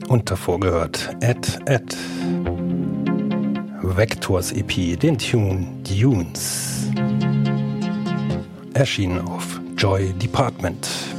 Und davor gehört Ed Vectors EP, den Tune Dunes. Erschienen auf Joy Department.